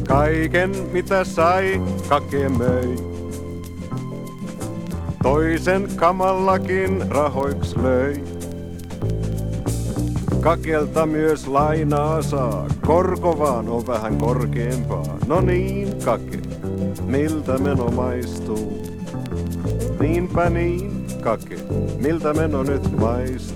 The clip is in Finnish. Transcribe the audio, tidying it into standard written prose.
Kaiken mitä sai, Kake möi. Toisen kamallakin rahoiks löi. Kakelta myös lainaa saa, korko vaan on vähän korkeampaa. No niin, Kake, miltä meno maistuu? Niinpä niin, Kake, miltä meno nyt maistuu?